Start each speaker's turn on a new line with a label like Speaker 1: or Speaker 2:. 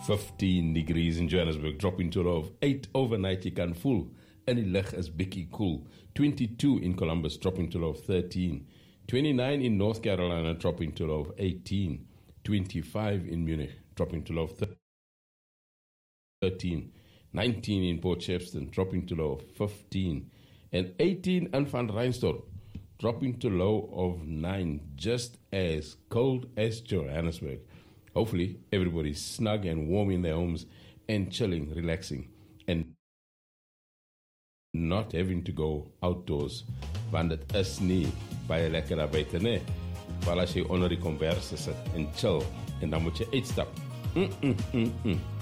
Speaker 1: 15 degrees in Johannesburg, dropping to a low of 8 overnight. You can full. En die lig is bietjie cool. 22 in Columbus, dropping to a low of 13. 29 in North Carolina, dropping to a low of 18. 25 in Munich, dropping to a low of 13. 19 in Port Shepstone, dropping to a low of 15. And 18 in Van Reinsdorp, dropping to a low of 9, just as cold as Johannesburg. Hopefully, everybody's snug and warm in their homes and chilling, relaxing, and not having to go outdoors. Want dit is nie baie lekker daar buite, nee. Val as jy onder die kombers sit en chill, en dan moet jy uitstap.